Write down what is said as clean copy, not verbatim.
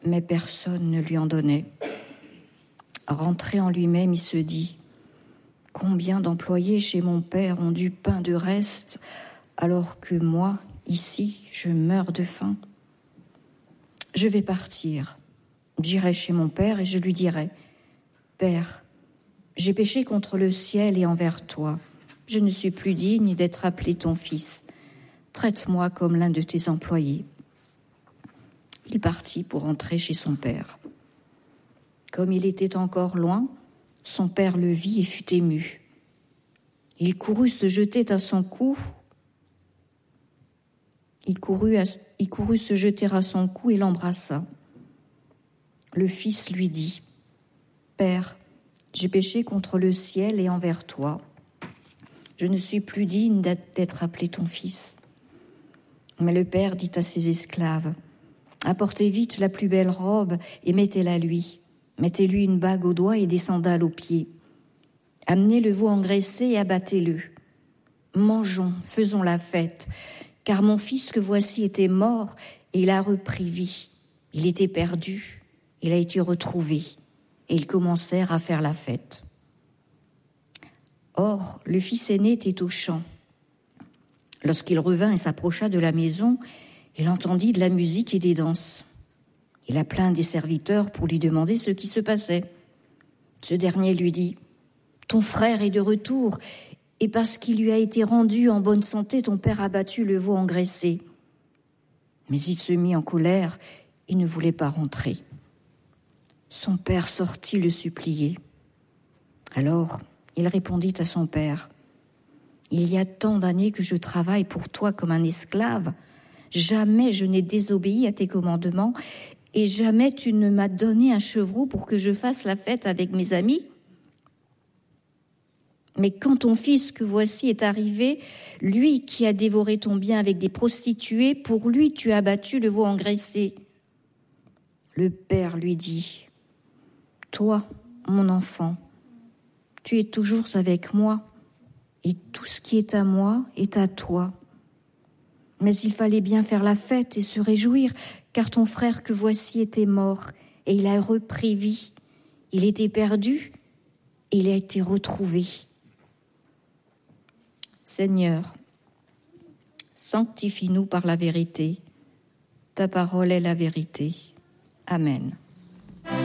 mais personne ne lui en donnait. Rentré en lui-même, il se dit « Combien d'employés chez mon père ont du pain de reste, alors que moi, ici, je meurs de faim. Je vais partir. J'irai chez mon père et je lui dirai « Père, j'ai péché contre le ciel et envers toi. Je ne suis plus digne d'être appelé ton fils. Traite-moi comme l'un de tes employés. » Il partit pour rentrer chez son père. Comme il était encore loin, son père le vit et fut ému. Il courut se jeter à son cou. Il courut se jeter à son cou et l'embrassa. Le fils lui dit « Père, j'ai péché contre le ciel et envers toi. Je ne suis plus digne d'être appelé ton fils. » Mais le père dit à ses esclaves « Apportez vite la plus belle robe et mettez-la lui. Mettez-lui une bague au doigt et des sandales aux pieds. Amenez le veau engraissé et abattez-le. Mangeons, faisons la fête, car mon fils que voici était mort et il a repris vie. Il était perdu, il a été retrouvé. » Et ils commencèrent à faire la fête. Or, le fils aîné était au champ. Lorsqu'il revint et s'approcha de la maison, il entendit de la musique et des danses. Il appela un des serviteurs pour lui demander ce qui se passait. Ce dernier lui dit « Ton frère est de retour, et parce qu'il lui a été rendu en bonne santé, ton père a battu le veau engraissé. » Mais il se mit en colère et ne voulait pas rentrer. Son père sortit le supplier. Alors, il répondit à son père « Il y a tant d'années que je travaille pour toi comme un esclave. Jamais je n'ai désobéi à tes commandements et jamais tu ne m'as donné un chevreau pour que je fasse la fête avec mes amis. Mais quand ton fils que voici est arrivé, lui qui a dévoré ton bien avec des prostituées, pour lui tu as abattu le veau engraissé. » Le père lui dit « Toi, mon enfant, tu es toujours avec moi, et tout ce qui est à moi est à toi. Mais il fallait bien faire la fête et se réjouir, car ton frère que voici était mort, et il a repris vie. Il était perdu, et il a été retrouvé. » Seigneur, sanctifie-nous par la vérité. Ta parole est la vérité. Amen.